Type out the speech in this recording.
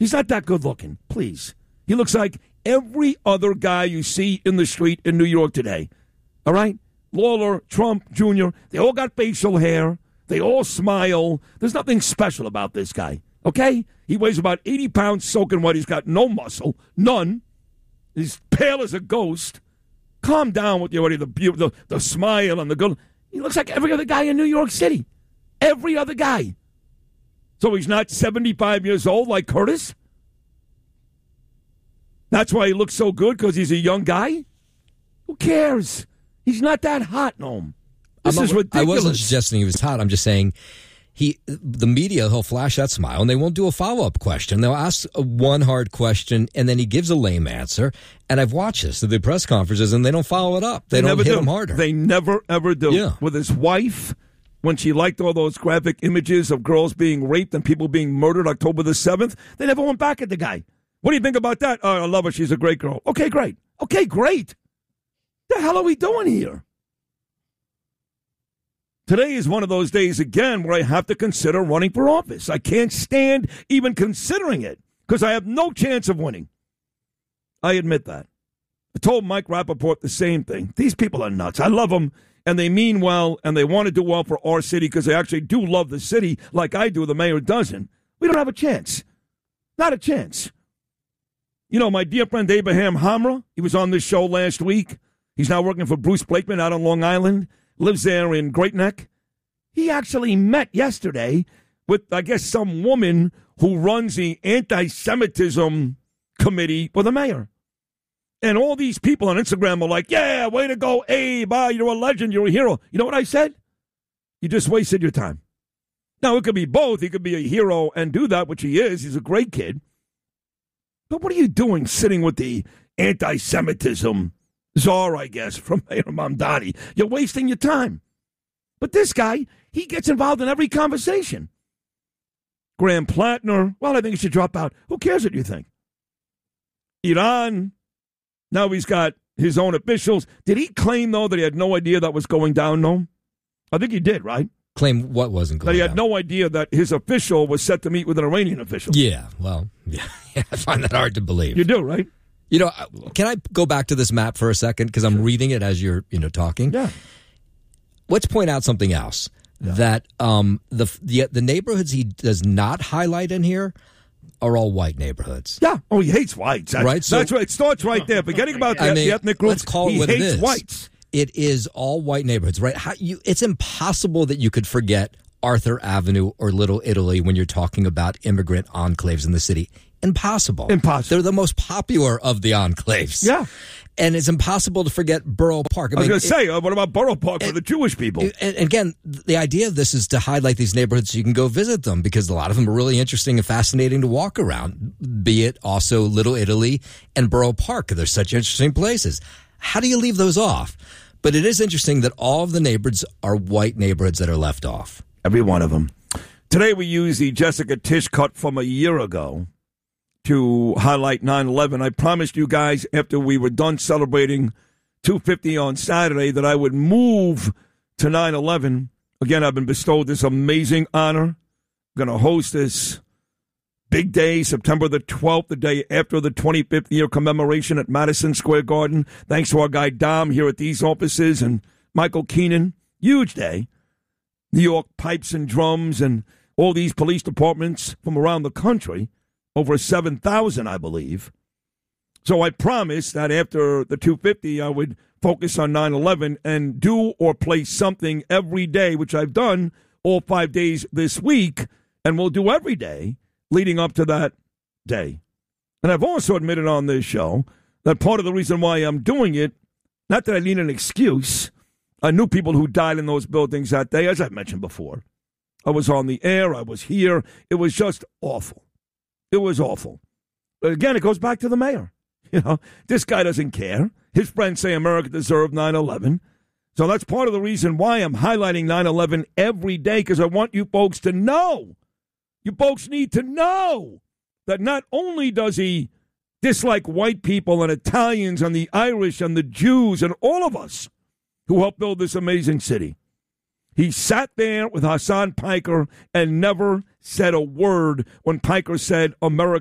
He's not that good looking, please. He looks like every other guy you see in the street in New York today. All right? Lawler, Trump, Jr., they all got facial hair. They all smile. There's nothing special about this guy, okay? He weighs about 80 pounds soaking wet. He's got no muscle, none. He's pale as a ghost. Calm down with you, the smile and the good. He looks like every other guy in New York City. Every other guy. So he's not 75 years old like Curtis? That's why he looks so good, because he's a young guy? Who cares? He's not that hot, Noam. This is ridiculous. I wasn't suggesting he was hot. I'm just saying the media, he'll flash that smile, and they won't do a follow-up question. They'll ask one hard question, and then he gives a lame answer. And I've watched this at the press conferences, and they don't follow it up. They don't hit him harder. They never, ever do. Yeah. With his wife, when she liked all those graphic images of girls being raped and people being murdered October the 7th, they never went back at the guy. What do you think about that? Oh, I love her. She's a great girl. Okay, great. Okay, great. The hell are we doing here? Today is one of those days, again, where I have to consider running for office. I can't stand even considering it because I have no chance of winning. I admit that. I told Mike Rappaport the same thing. These people are nuts. I love them, and they mean well, and they want to do well for our city because they actually do love the city like I do. The mayor doesn't. We don't have a chance. Not a chance. You know, my dear friend Abraham Hamra, he was on this show last week. He's now working for Bruce Blakeman out on Long Island. Lives there in Great Neck. He actually met yesterday with, I guess, some woman who runs the anti-Semitism committee for the mayor. And all these people on Instagram are like, yeah, way to go, Abe. You're a legend. You're a hero. You know what I said? You just wasted your time. Now, it could be both. He could be a hero and do that, which he is. He's a great kid. But what are you doing sitting with the anti-Semitism czar, I guess, from Mayor Mamdani? You're wasting your time. But this guy, he gets involved in every conversation. Graham Plattner, well, I think he should drop out. Who cares what you think? Iran, now he's got his own officials. Did he claim, though, that he had no idea that was going down, no? I think he did, right? Claim what wasn't going down? That he had no idea that his official was set to meet with an Iranian official. Yeah, well, yeah, I find that hard to believe. You do, right? You know, can I go back to this map for a second? Because I'm reading it as you're, talking. Yeah. Let's point out something else. Yeah. That the neighborhoods he does not highlight in here are all white neighborhoods. Yeah. Oh, he hates whites. Right. So, that's right. It starts right there. Forgetting about the ethnic groups, let's call it what he hates it is. Whites. It is all white neighborhoods, right? It's impossible that you could forget Arthur Avenue or Little Italy when you're talking about immigrant enclaves in the city. Impossible. They're the most popular of the enclaves. Yeah. And it's impossible to forget Borough Park. I was going to say, what about Borough Park for the Jewish people? And again, the idea of this is to highlight these neighborhoods so you can go visit them because a lot of them are really interesting and fascinating to walk around, be it also Little Italy and Borough Park. They're such interesting places. How do you leave those off? But it is interesting that all of the neighborhoods are white neighborhoods that are left off. Every one of them. Today we use the Jessica Tisch cut from a year ago to highlight 9/11. I promised you guys after we were done celebrating 250 on Saturday that I would move to 9/11. Again, I've been bestowed this amazing honor. I'm going to host this big day, September the 12th, the day after the 25th year commemoration at Madison Square Garden. Thanks to our guy Dom here at these offices and Michael Keenan. Huge day. New York pipes and drums and all these police departments from around the country. Over 7,000, I believe. So I promised that after the 250, I would focus on 9/11 and do or play something every day, which I've done all 5 days this week, and will do every day leading up to that day. And I've also admitted on this show that part of the reason why I'm doing it, not that I need an excuse, I knew people who died in those buildings that day, as I've mentioned before. I was on the air. I was here. It was just awful. It was awful. But again, it goes back to the mayor. This guy doesn't care. His friends say America deserved 9/11. So that's part of the reason why I'm highlighting 9/11 every day, because I want you folks to know. You folks need to know that not only does he dislike white people and Italians and the Irish and the Jews and all of us who helped build this amazing city. He sat there with Hassan Piker and never said a word when Piker said America